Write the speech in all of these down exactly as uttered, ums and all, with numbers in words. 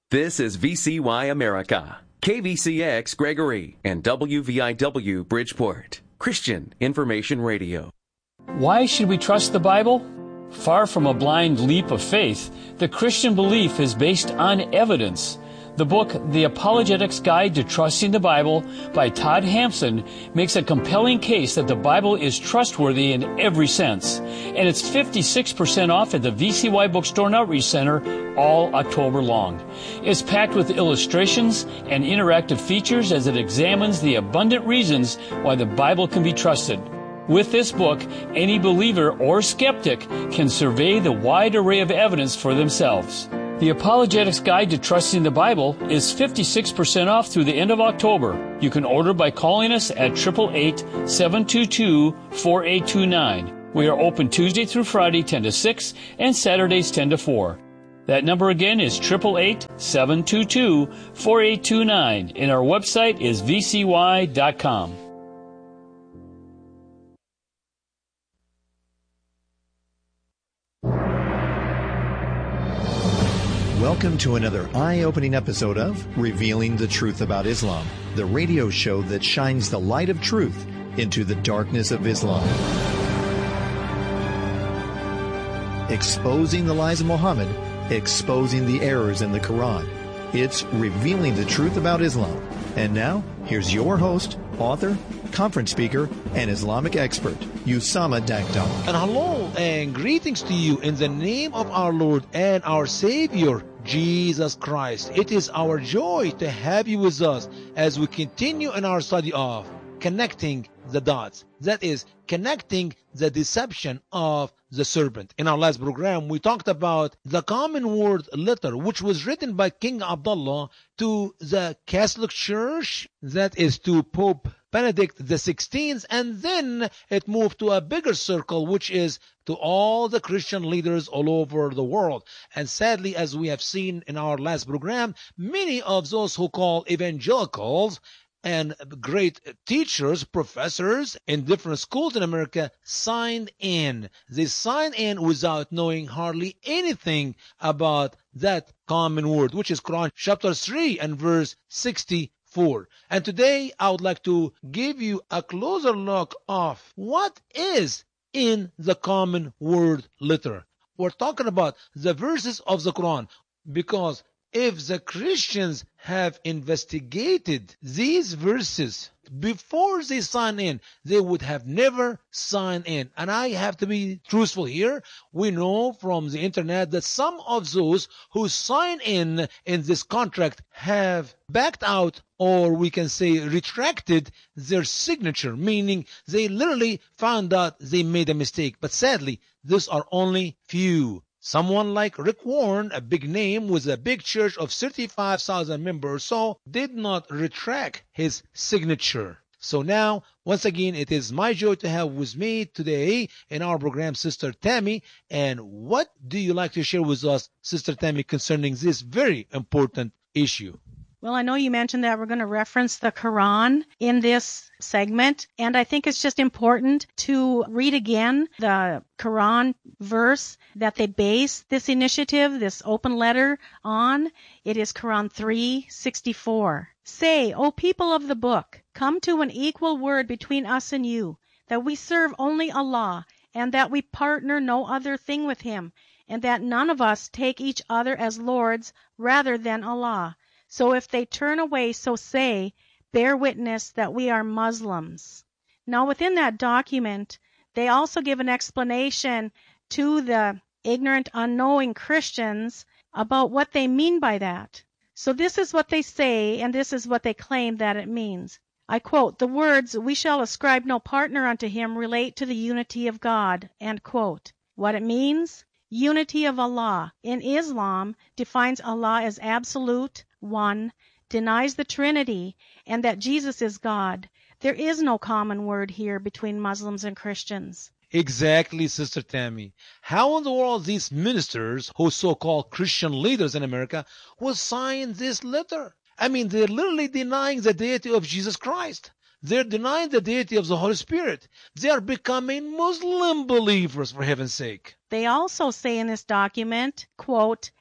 This is V C Y America, K V C X Gregory, and W V I W Bridgeport, Christian Information Radio. Why should we trust the Bible? Far from a blind leap of faith, the Christian belief is based on evidence. The book, The Apologetics Guide to Trusting the Bible by Todd Hampson, makes a compelling case that the Bible is trustworthy in every sense. And it's fifty-six percent off at the V C Y Bookstore and Outreach Center all October long. It's packed with illustrations and interactive features as it examines the abundant reasons why the Bible can be trusted. With this book, any believer or skeptic can survey the wide array of evidence for themselves. The Apologetics Guide to Trusting the Bible is fifty-six percent off through the end of October. You can order by calling us at eight eight eight, seven two two, four eight two nine. We are open Tuesday through Friday ten to six and Saturdays ten to four. That number again is eight eight eight, seven two two, four eight two nine, and our website is v c y dot com. Welcome to another eye-opening episode of Revealing the Truth About Islam, the radio show that shines the light of truth into the darkness of Islam. Exposing the lies of Muhammad, exposing the errors in the Quran. It's Revealing the Truth About Islam. And now, here's your host, author, conference speaker, and Islamic expert, Usama Daktar. And hello and greetings to you in the name of our Lord and our Savior, Jesus Christ. It is our joy to have you with us as we continue in our study of connecting the dots. That is, connecting the deception of the serpent. In our last program, we talked about the common word letter, which was written by King Abdullah to the Catholic Church, that is to Pope Benedict the sixteenth, and then it moved to a bigger circle, which is to all the Christian leaders all over the world. And sadly, as we have seen in our last program, many of those who call evangelicals and great teachers, professors in different schools in America signed in. They signed in without knowing hardly anything about that common word, which is Quran chapter three and verse sixty-four. And today I would like to give you a closer look of what is in the common word letter. We're talking about the verses of the Quran, because if the Christians have investigated these verses before they sign in, they would have never signed in. And I have to be truthful here. We know from the internet that some of those who sign in in this contract have backed out, or we can say retracted their signature, meaning they literally found out they made a mistake. But sadly, these are only few. Someone like Rick Warren, a big name with a big church of thirty-five thousand members or so, did not retract his signature. So now, once again, it is my joy to have with me today in our program Sister Tammy. And what do you like to share with us, Sister Tammy, concerning this very important issue? Well, I know you mentioned that we're going to reference the Quran in this segment, and I think it's just important to read again the Quran verse that they base this initiative, this open letter, on. It is Quran three sixty-four. Say, O people of the book, come to an equal word between us and you, that we serve only Allah, and that we partner no other thing with Him, and that none of us take each other as lords rather than Allah. So if they turn away, so say, bear witness that we are Muslims. Now within that document, they also give an explanation to the ignorant, unknowing Christians about what they mean by that. So this is what they say, and this is what they claim that it means. I quote, the words, we shall ascribe no partner unto him, relate to the unity of God, end quote. What it means? Unity of Allah. In Islam, defines Allah as absolute, one, denies the Trinity, and that Jesus is God. There is no common word here between Muslims and Christians. Exactly, Sister Tammy. How in the world these ministers, who so-called Christian leaders in America, will sign this letter? I mean, they're literally denying the deity of Jesus Christ. They're denying the deity of the Holy Spirit. They are becoming Muslim believers, for heaven's sake. They also say in this document, quote,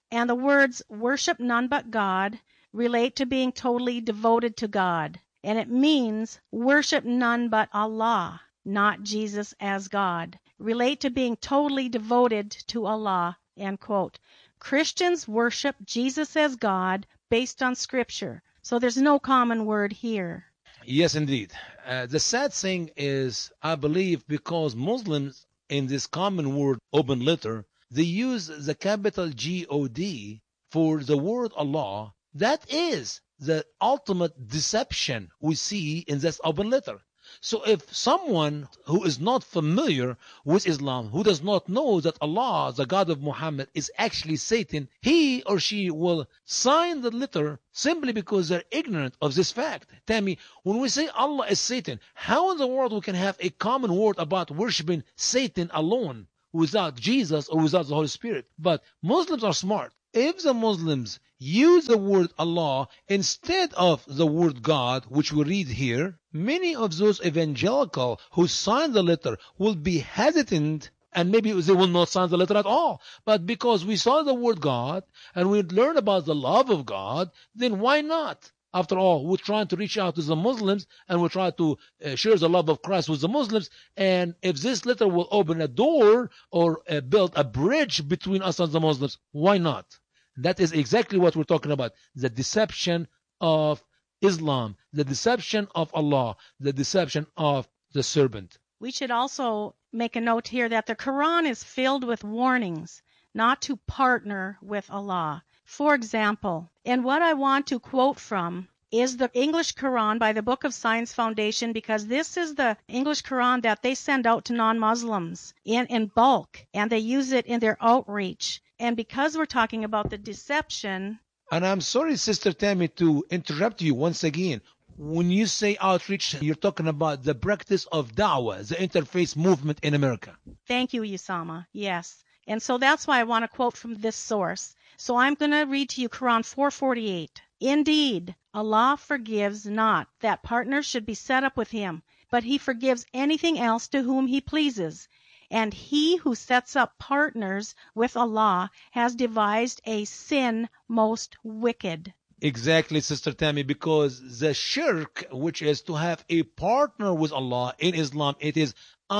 And the words worship none but God relate to being totally devoted to God. And it means worship none but Allah, not Jesus as God. Relate to being totally devoted to Allah, end quote. Christians worship Jesus as God based on Scripture. So there's no common word here. Yes, indeed. Uh, the sad thing is, I believe, because Muslims in this common word, open letter, they use the capital G O D for the word Allah. That is the ultimate deception we see in this open letter. So if someone who is not familiar with Islam, who does not know that Allah, the God of Muhammad, is actually Satan, he or she will sign the letter simply because they're ignorant of this fact. Tell me, when we say Allah is Satan, how in the world we can have a common word about worshiping Satan alone without Jesus or without the Holy Spirit? But Muslims are smart. If the Muslims use the word Allah instead of the word God, which we read here, many of those evangelical who sign the letter will be hesitant, and maybe they will not sign the letter at all. But because we saw the word God and we learned about the love of God, then why not? After all, we're trying to reach out to the Muslims and we're trying to uh, share the love of Christ with the Muslims. And if this letter will open a door or uh, build a bridge between us and the Muslims, why not? That is exactly what we're talking about. The deception of Islam, the deception of Allah, the deception of the serpent. We should also make a note here that the Quran is filled with warnings not to partner with Allah. For example, and what I want to quote from is the English Quran by the Book of Science Foundation, because this is the English Quran that they send out to non-Muslims in, in bulk, and they use it in their outreach. And because we're talking about the deception... And I'm sorry, Sister Tammy, to interrupt you once again. When you say outreach, you're talking about the practice of da'wah, the interfaith movement in America. Thank you, Usama. Yes. And so that's why I want to quote from this source. So I'm going to read to you Quran four forty-eight. Indeed, Allah forgives not that partners should be set up with him, but he forgives anything else to whom he pleases. And he who sets up partners with Allah has devised a sin most wicked. Exactly, Sister Tammy, because the shirk, which is to have a partner with Allah in Islam, it is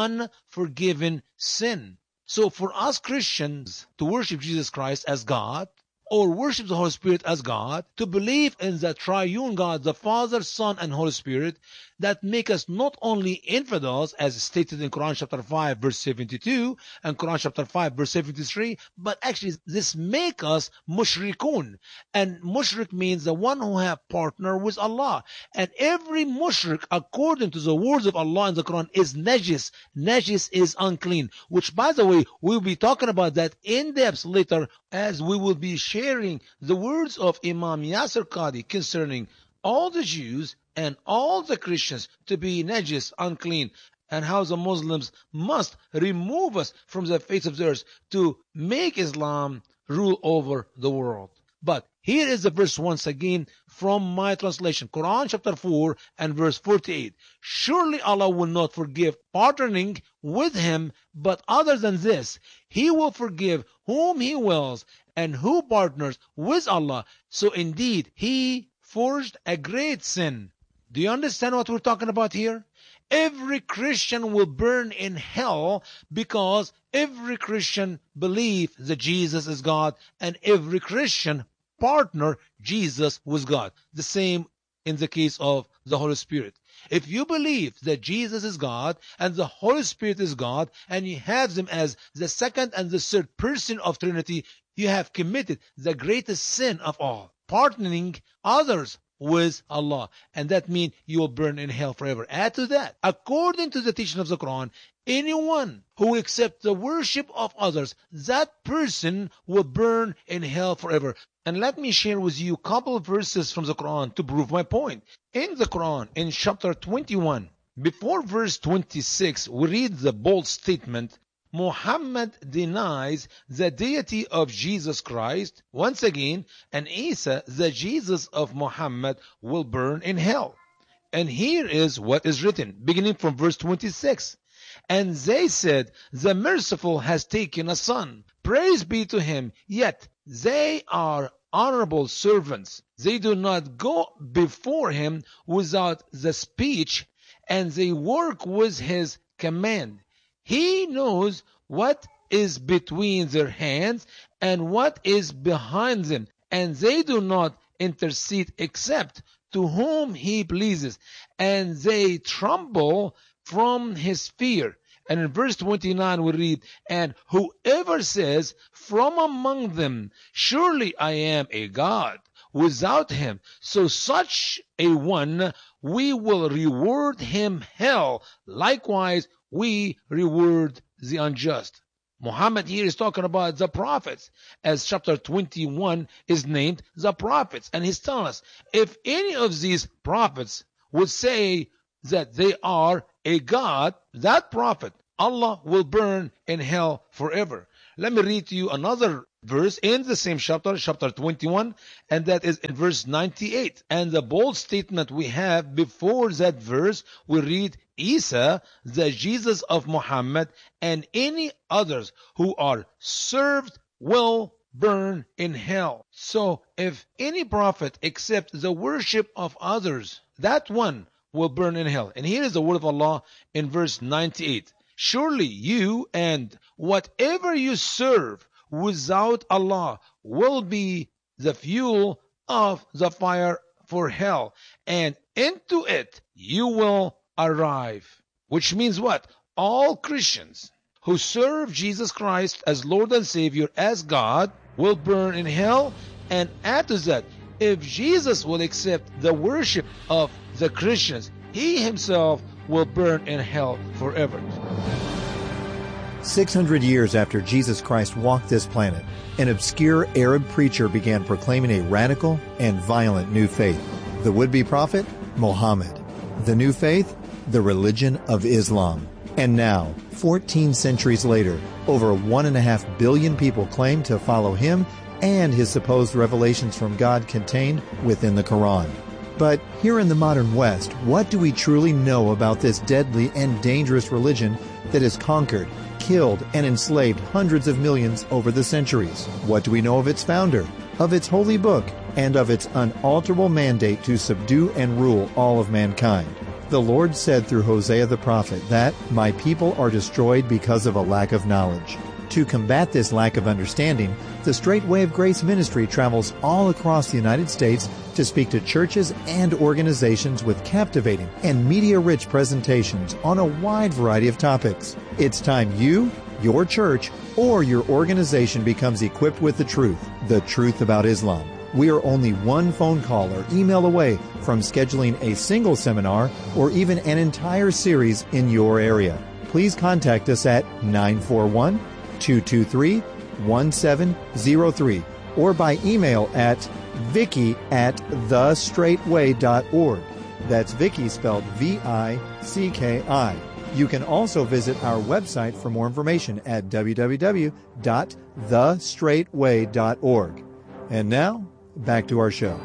unforgiven sin. So for us Christians to worship Jesus Christ as God, or worship the Holy Spirit as God, to believe in the triune God, the Father, Son, and Holy Spirit, that make us not only infidels, as stated in Quran chapter five, verse seventy-two, and Quran chapter five, verse seventy-three, but actually this make us mushrikun. And mushrik means the one who have partner with Allah. And every mushrik, according to the words of Allah in the Quran, is najis. Najis is unclean, which, by the way, we'll be talking about that in depth later, as we will be sharing the words of Imam Yasir Qadi concerning all the Jews and all the Christians to be najis, unclean, and how the Muslims must remove us from the face of the earth to make Islam rule over the world. But here is the verse once again from my translation, Quran chapter four and verse forty-eight. Surely Allah will not forgive partnering with him, but other than this, he will forgive whom he wills, and who partners with Allah. So indeed, he forged a great sin. Do you understand what we're talking about here? Every Christian will burn in hell because every Christian believes that Jesus is God, and every Christian partner Jesus with God. The same in the case of the Holy Spirit. If you believe that Jesus is God and the Holy Spirit is God, and you have them as the second and the third person of Trinity, you have committed the greatest sin of all, partnering others with Allah, and that means you will burn in hell forever. Add to that, according to the teaching of the Quran, anyone who accepts the worship of others, that person will burn in hell forever. And let me share with you a couple of verses from the Quran to prove my point. In the Quran, in chapter twenty-one, before verse twenty-six, we read the bold statement, Muhammad denies the deity of Jesus Christ. Once again, and Isa, the Jesus of Muhammad, will burn in hell. And here is what is written, beginning from verse twenty-six. And they said, the merciful has taken a son. Praise be to him. Yet they are honorable servants. They do not go before him without the speech, and they work with his command. He knows what is between their hands and what is behind them, and they do not intercede except to whom he pleases, and they tremble from his fear. And in verse twenty-nine we read, and whoever says from among them, surely I am a God, without him, so such a one we will reward him hell. Likewise we reward the unjust. Muhammad here is talking about the prophets, as chapter twenty-one is named the prophets. And he's telling us, if any of these prophets would say that they are a God, that prophet, Allah will burn in hell forever. Let me read to you another verse in the same chapter, chapter twenty-one, and that is in verse ninety-eight. And the bold statement we have before that verse, we read, Isa, the Jesus of Muhammad, and any others who are served will burn in hell. So if any prophet accepts the worship of others, that one will burn in hell. And here is the word of Allah in verse ninety-eight. Surely you and whatever you serve without Allah will be the fuel of the fire for hell, and into it you will arrive. Which means what? All Christians who serve Jesus Christ as Lord and Savior, as God, will burn in hell. And add to that, if Jesus will accept the worship of the Christians, he himself will burn in hell forever. six hundred years after Jesus Christ walked this planet, an obscure Arab preacher began proclaiming a radical and violent new faith. The would-be prophet, Muhammad. The new faith, the religion of Islam. And now, fourteen centuries later, over one and a half billion people claim to follow him and his supposed revelations from God contained within the Quran. But here in the modern West, what do we truly know about this deadly and dangerous religion that has conquered, killed, and enslaved hundreds of millions over the centuries? What do we know of its founder, of its holy book, and of its unalterable mandate to subdue and rule all of mankind? The Lord said through Hosea the prophet that, "My people are destroyed because of a lack of knowledge." To combat this lack of understanding, the Straight Way of Grace Ministry travels all across the United States to speak to churches and organizations with captivating and media-rich presentations on a wide variety of topics. It's time you, your church, or your organization becomes equipped with the truth, the truth about Islam. We are only one phone call or email away from scheduling a single seminar or even an entire series in your area. Please contact us at nine four one, two two three, one seven zero three or by email at Vicky at the straight way dot org. That's Vicky spelled V I C K I. You can also visit our website for more information at w w w dot the straight way dot org. And now, back to our show.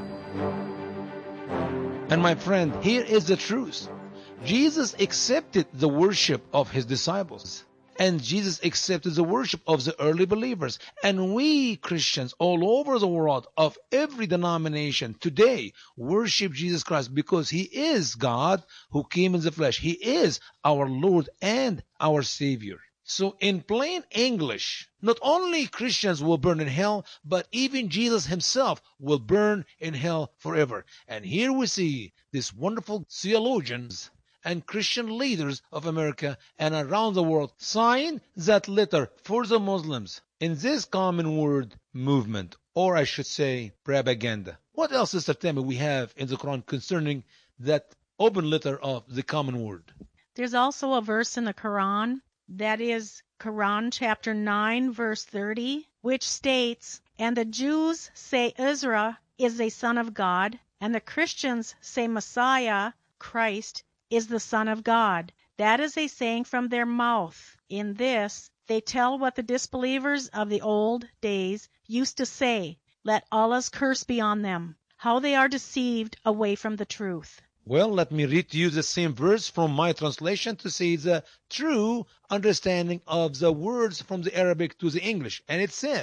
And my friend, here is the truth. Jesus accepted the worship of his disciples. And Jesus accepted the worship of the early believers. And we Christians all over the world of every denomination today worship Jesus Christ because he is God who came in the flesh. He is our Lord and our Savior. So in plain English, not only Christians will burn in hell, but even Jesus himself will burn in hell forever. And here we see these wonderful theologians and Christian leaders of America and around the world sign that letter for the Muslims in this common word movement, or I should say propaganda. What else, Sister Tammy, we have in the Quran concerning that open letter of the common word? There's also a verse in the Quran, that is Quran chapter nine verse thirty, which states, "And the Jews say Ezra is a son of God, and the Christians say Messiah, Christ, is the Son of God. That is a saying from their mouth. In this they tell what the disbelievers of the old days used to say, let Allah's curse be on them. How they are deceived away from the truth." Well, let me read to you the same verse from my translation to see the true understanding of the words from the Arabic to the English. And it says,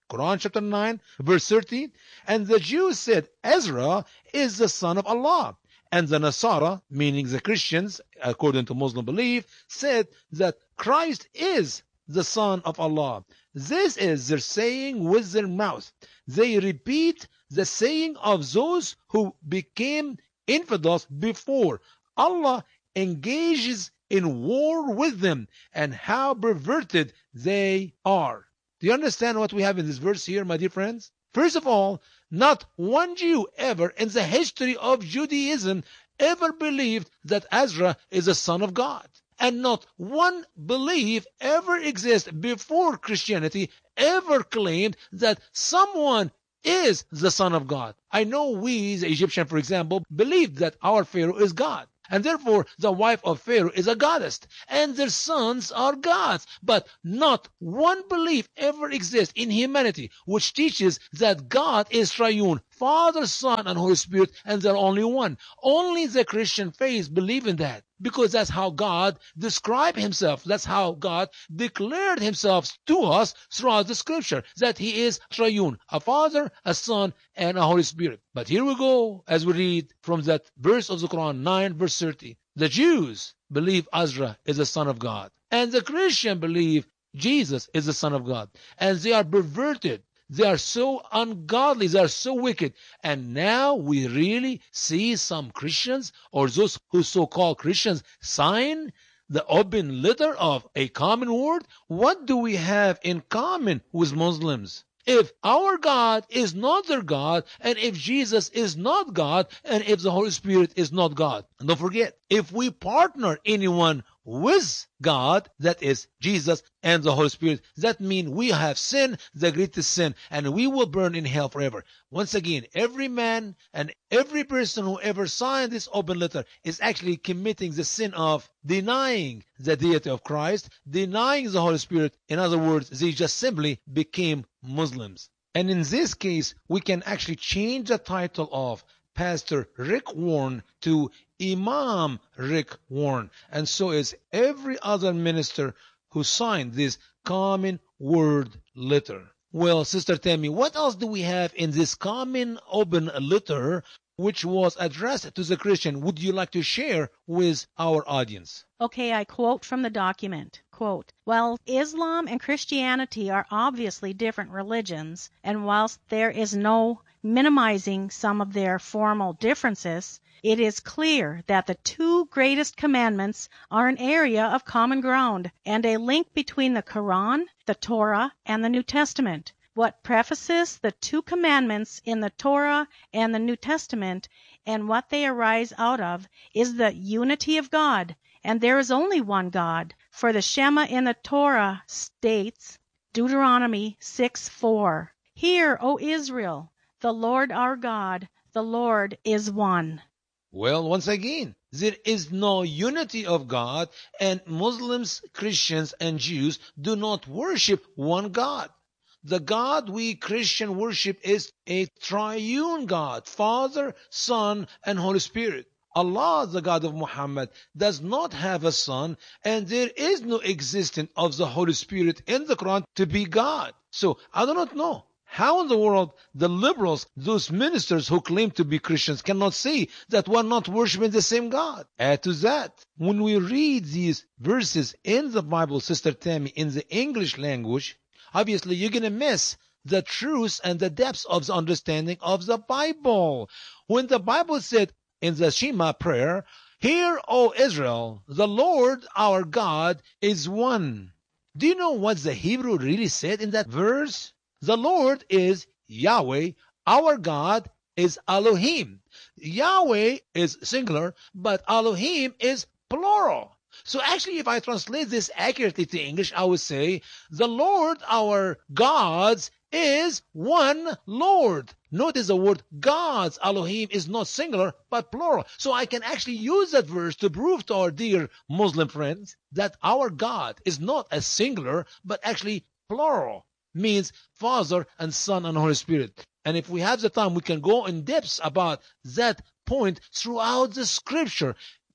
Quran chapter nine, verse thirty. And the Jews said, Ezra is the son of Allah. And the Nasara, meaning the Christians, according to Muslim belief, said that Christ is the son of Allah. This is their saying with their mouth. They repeat the saying of those who became infidels before. Allah engages in war with them, and how perverted they are. Do you understand what we have in this verse here, my dear friends? First of all, not one Jew ever in the history of Judaism ever believed that Ezra is the son of God. And not one belief ever exists before Christianity ever claimed that someone is the son of God. I know we, the Egyptian, for example, believed that our Pharaoh is God. And therefore, the wife of Pharaoh is a goddess, and their sons are gods. But not one belief ever exists in humanity which teaches that God is triune, Father, Son, and Holy Spirit, and they're only one. Only the Christian faith believe in that, because that's how God described himself. That's how God declared himself to us throughout the scripture, that he is triune, a Father, a Son, and a Holy Spirit. But here we go, as we read from that verse of the Quran, nine verse thirty. The Jews believe Ezra is the son of God, and the Christian believe Jesus is the son of God, and they are perverted. They are so ungodly. They are so wicked. And now we really see some Christians, or those who so-called Christians, sign the open letter of a common word. What do we have in common with Muslims? If our God is not their God, and if Jesus is not God, and if the Holy Spirit is not God. And don't forget, if we partner anyone with God, that is Jesus and the Holy Spirit, that means we have sinned the greatest sin, and we will burn in hell forever. Once again, every man and every person who ever signed this open letter is actually committing the sin of denying the deity of Christ, denying the Holy Spirit. In other words, they just simply became Muslims. And in this case, we can actually change the title of Pastor Rick Warren to Imam Rick Warren, and so is every other minister who signed this common word letter. Well, Sister Tammy, what else do we have in this common open letter which was addressed to the Christian? Would you like to share with our audience? Okay, I quote from the document, quote, "While Islam and Christianity are obviously different religions, and whilst there is no minimizing some of their formal differences, it is clear that the two greatest commandments are an area of common ground and a link between the Quran, the Torah, and the New Testament. What prefaces the two commandments in the Torah and the New Testament, and what they arise out of, is the unity of God, and there is only one God. For the Shema in the Torah states, Deuteronomy six four, 'Hear, O Israel, the Lord our God, the Lord is one.'" Well, once again, there is no unity of God, and Muslims, Christians, and Jews do not worship one God. The God we Christian worship is a triune God, Father, Son, and Holy Spirit. Allah, the God of Muhammad, does not have a son, and there is no existence of the Holy Spirit in the Quran to be God. So I do not know how in the world the liberals, those ministers who claim to be Christians, cannot say that we're not worshiping the same God. Add to that, when we read these verses in the Bible, Sister Tammy, in the English language, obviously you're going to miss the truth and the depths of the understanding of the Bible. When the Bible said in the Shema prayer, "Hear, O Israel, the Lord our God is one." Do you know what the Hebrew really said in that verse? The Lord is Yahweh, our God is Elohim. Yahweh is singular, but Elohim is plural. So actually, if I translate this accurately to English, I would say, the Lord, our gods, is one Lord. Notice the word gods, Elohim, is not singular, but plural. So I can actually use that verse to prove to our dear Muslim friends that our God is not a singular, but actually plural. Means Father and Son and Holy Spirit. And if we have the time, we can go in depth about that point throughout the scripture.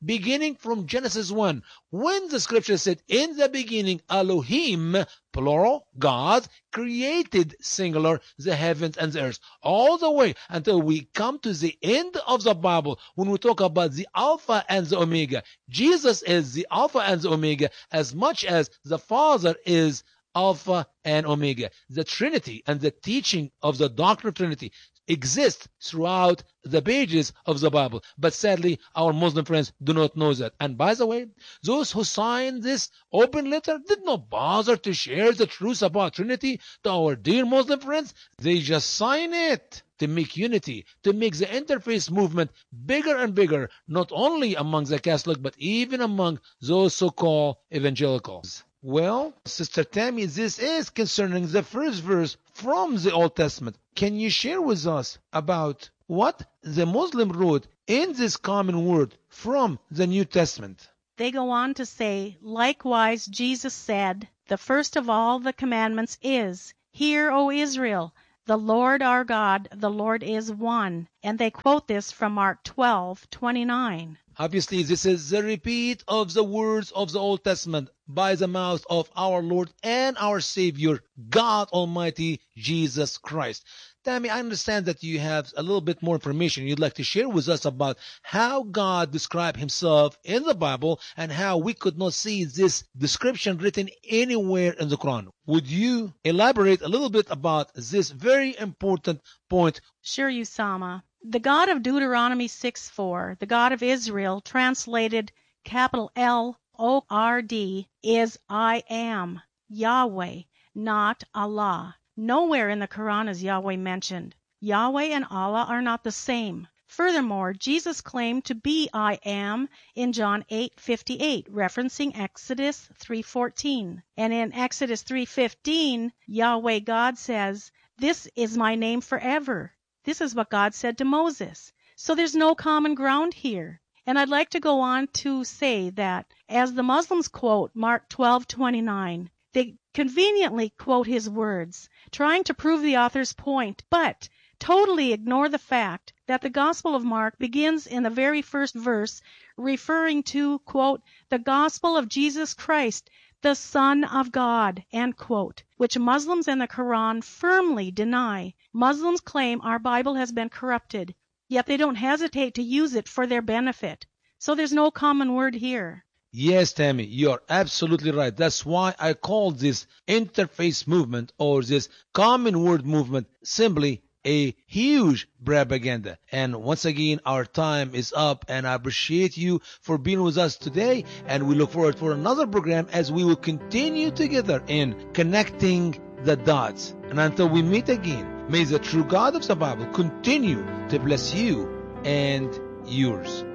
beginning from Genesis one, when the scripture said, in the beginning, Elohim, plural, God, created, singular, the heavens and the earth, all the way until we come to the end of the Bible, when we talk about the Alpha and the Omega. Jesus is the Alpha and the Omega as much as the Father is Alpha and Omega. The Trinity and the teaching of the doctrine of Trinity exist throughout the pages of the Bible. But sadly, our Muslim friends do not know that. And by the way, those who signed this open letter did not bother to share the truth about Trinity to our dear Muslim friends. They just sign it to make unity, to make the interfaith movement bigger and bigger, not only among the Catholic, but even among those so-called evangelicals. Well, Sister Tammy, this is concerning the first verse from the Old Testament. Can you share with us about what the Muslim wrote in this common word from the New Testament? They go on to say, likewise Jesus said, the first of all the commandments is, Hear, O Israel, the Lord our God, the Lord is one. And they quote this from Mark twelve twenty-nine. Obviously, this is the repeat of the words of the Old Testament by the mouth of our Lord and our Savior, God Almighty, Jesus Christ. Tammy, I understand that you have a little bit more information you'd like to share with us about how God described himself in the Bible and how we could not see this description written anywhere in the Quran. Would you elaborate a little bit about this very important point? Sure, Usama. The God of Deuteronomy six four, the God of Israel, translated capital L O R D, is I am, Yahweh, not Allah. Nowhere in the Quran is Yahweh mentioned. Yahweh and Allah are not the same. Furthermore, Jesus claimed to be I am in John eight fifty-eight, referencing Exodus three fourteen. And in Exodus three fifteen, Yahweh God says, This is my name forever. This is what God said to Moses. So there's no common ground here. And I'd like to go on to say that as the Muslims quote Mark twelve twenty-nine, they conveniently quote his words, trying to prove the author's point, but totally ignore the fact that the Gospel of Mark begins in the very first verse referring to, quote, the Gospel of Jesus Christ, the Son of God, end quote, which Muslims and the Quran firmly deny. Muslims claim our Bible has been corrupted, yet they don't hesitate to use it for their benefit. So there's no common word here. Yes, Tammy, you're absolutely right. That's why I call this interfaith movement or this common word movement simply a huge propaganda. And once again, our time is up, and I appreciate you for being with us today, and we look forward for another program as we will continue together in connecting the dots. And until we meet again, may the true God of the Bible continue to bless you and yours.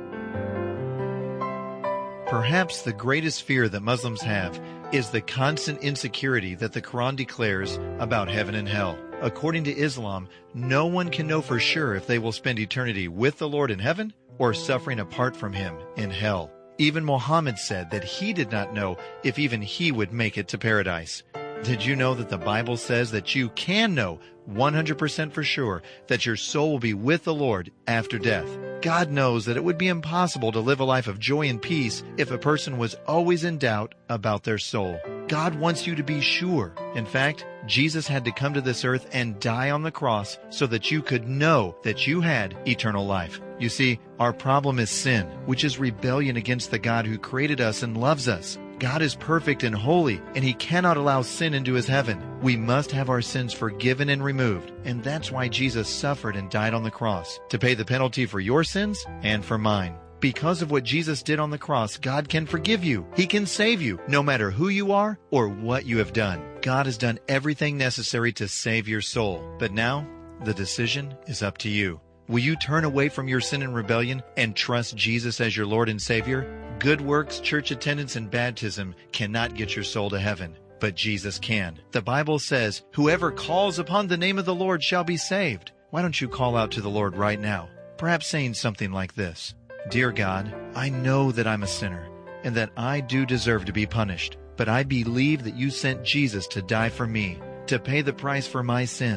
Perhaps the greatest fear that Muslims have is the constant insecurity that the Quran declares about heaven and hell. According to Islam, no one can know for sure if they will spend eternity with the Lord in heaven or suffering apart from him in hell. Even Muhammad said that he did not know if even he would make it to paradise. Did you know that the Bible says that you can know one hundred percent for sure that your soul will be with the Lord after death? God knows that it would be impossible to live a life of joy and peace if a person was always in doubt about their soul. God wants you to be sure. In fact, Jesus had to come to this earth and die on the cross so that you could know that you had eternal life. You see, our problem is sin, which is rebellion against the God who created us and loves us. God is perfect and holy, and He cannot allow sin into His heaven. We must have our sins forgiven and removed, and that's why Jesus suffered and died on the cross, to pay the penalty for your sins and for mine. Because of what Jesus did on the cross, God can forgive you. He can save you, no matter who you are or what you have done. God has done everything necessary to save your soul. But now, the decision is up to you. Will you turn away from your sin and rebellion and trust Jesus as your Lord and Savior? Good works, church attendance, and baptism cannot get your soul to heaven, but Jesus can. The Bible says, whoever calls upon the name of the Lord shall be saved. Why don't you call out to the Lord right now? Perhaps saying something like this: Dear God, I know that I'm a sinner and that I do deserve to be punished, but I believe that you sent Jesus to die for me, to pay the price for my sins.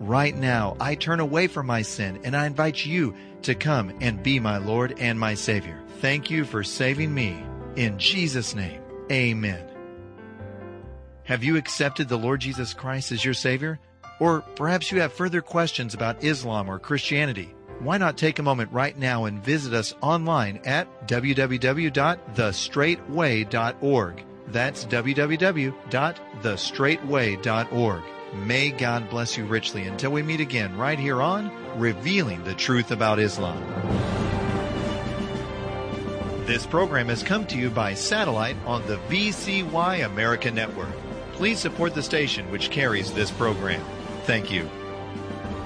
Right now, I turn away from my sin and I invite you to come and be my Lord and my Savior. Thank you for saving me. In Jesus' name, amen. Have you accepted the Lord Jesus Christ as your Savior? Or perhaps you have further questions about Islam or Christianity. Why not take a moment right now and visit us online at w w w dot the straight way dot org. That's w w w dot the straight way dot org. May God bless you richly until we meet again right here on Revealing the Truth About Islam. This program has come to you by satellite on the V C Y America Network. Please support the station which carries this program. Thank you.